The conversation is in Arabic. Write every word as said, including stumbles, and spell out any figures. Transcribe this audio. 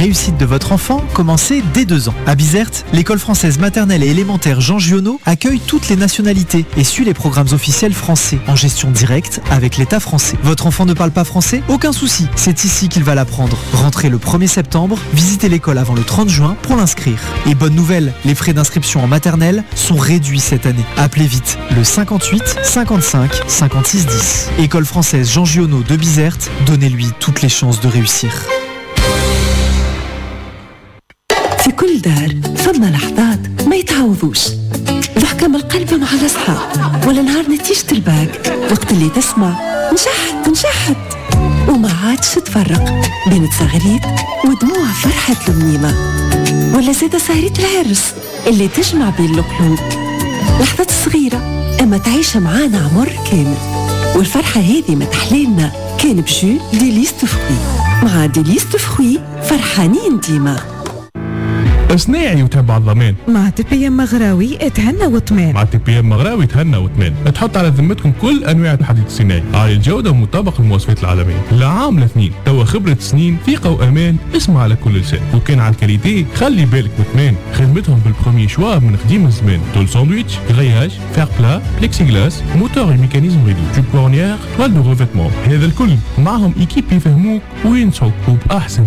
réussite de votre enfant, commencez dès deux ans. À Bizerte, l'école française maternelle et élémentaire Jean Giono accueille toutes les nationalités et suit les programmes officiels français en gestion directe avec l'État français. Votre enfant ne parle pas français? Aucun souci, c'est ici qu'il va l'apprendre. Rentrez le premier septembre, visitez l'école avant le trente juin pour l'inscrire. Et bonne nouvelle, les frais d'inscription en maternelle sont réduits cette année. Appelez vite le cinquante-huit cinquante-cinq cinquante-six dix. École française Jean Giono de Bizerte, donnez-lui toutes les chances de réussir. في كل دار ثم لحظات ما يتعوضوش، ضحكة من القلب مع الأصحاب، ولا نهار نتيجة الباك وقت اللي تسمع نجحت نجحت وما عادش تفرق بين تصغريت ودموع فرحة المنيمة، ولا زيادة سهرية العرس اللي تجمع بين القلوب. لحظات صغيرة أما تعيش معانا عمر كامل، والفرحة هذه ما تحليلنا كان بجو ديليست فخوي. مع ديليست فخوي فرحانين ديما. صناعي وتبع الضمان. مع تي بي ام مغراوي اتهنى وطمان. مع تي بي ام مغراوي تهنى وطمان. تحط على ذمتكم كل انواع الحديد الصناعي عالي الجوده ومطابق المواصفات العالميه. لعام لاثنين توا خبره سنين ثقه وامان. اسمع على كل لسان. وكان على الكاليتي خلي بالك وطمان. خدمتهم بالبروميي شوا من قديم الزمان. طول ساندويتش، غرياج، فير بلا، بليكسي غلاس، موتور وميكانيزم ريدو، جوب كورنيير، توال دو ريفيتمون. هذا الكل معهم ايكيب يفهموك وينصحوك وباحسن